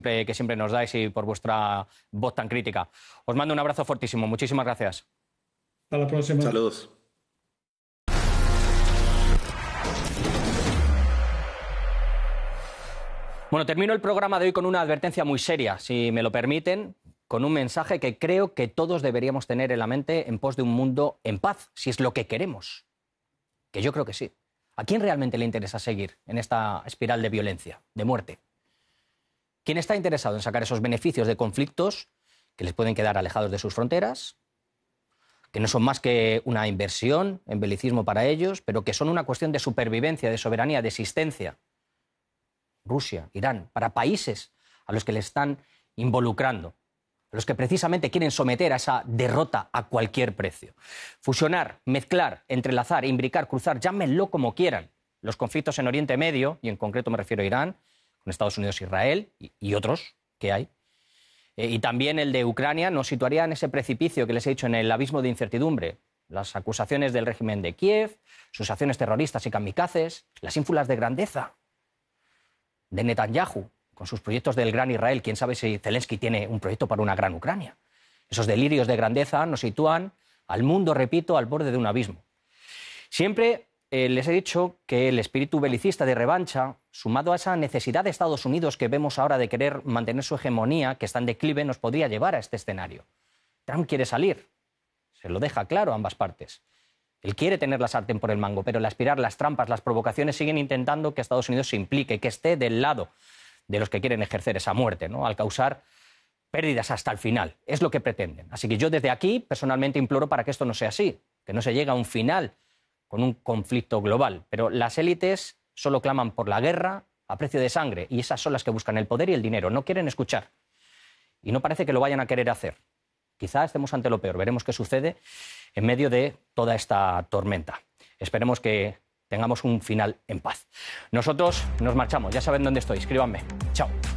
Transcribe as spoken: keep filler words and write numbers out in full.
eh, que siempre nos dais y por vuestra voz tan crítica. Os mando un abrazo fortísimo. Muchísimas gracias. Hasta la próxima. Saludos. Bueno, termino el programa de hoy con una advertencia muy seria, si me lo permiten, con un mensaje que creo que todos deberíamos tener en la mente en pos de un mundo en paz, si es lo que queremos. Que yo creo que sí. ¿A quién realmente le interesa seguir en esta espiral de violencia, de muerte? ¿Quién está interesado en sacar esos beneficios de conflictos que les pueden quedar alejados de sus fronteras, que no son más que una inversión en belicismo para ellos, pero que son una cuestión de supervivencia, de soberanía, de existencia? Rusia, Irán, para países a los que le están involucrando, a los que precisamente quieren someter a esa derrota a cualquier precio. Fusionar, mezclar, entrelazar, imbricar, cruzar, llámenlo como quieran, los conflictos en Oriente Medio, y en concreto me refiero a Irán, con Estados Unidos, Israel y, y otros que hay, eh, y también el de Ucrania, nos situaría en ese precipicio que les he dicho, en el abismo de incertidumbre. Las acusaciones del régimen de Kiev, sus acciones terroristas y kamikazes, las ínfulas de grandeza de Netanyahu, con sus proyectos del gran Israel. Quién sabe si Zelensky tiene un proyecto para una gran Ucrania. Esos delirios de grandeza nos sitúan al mundo, repito, al borde de un abismo. Siempre eh, les he dicho que el espíritu belicista de revancha, sumado a esa necesidad de Estados Unidos que vemos ahora de querer mantener su hegemonía, que está en declive, nos podría llevar a este escenario. Trump quiere salir, se lo deja claro a ambas partes. Él quiere tener la sartén por el mango, pero la espiral, las trampas, las provocaciones siguen intentando que Estados Unidos se implique, que esté del lado de los que quieren ejercer esa muerte, ¿no? Al causar pérdidas hasta el final. Es lo que pretenden. Así que yo desde aquí personalmente imploro para que esto no sea así, que no se llegue a un final con un conflicto global. Pero las élites solo claman por la guerra a precio de sangre, y esas son las que buscan el poder y el dinero. No quieren escuchar. Y no parece que lo vayan a querer hacer. Quizá estemos ante lo peor. Veremos qué sucede en medio de toda esta tormenta. Esperemos que tengamos un final en paz. Nosotros nos marchamos. Ya saben dónde estoy. Escríbanme. Chao.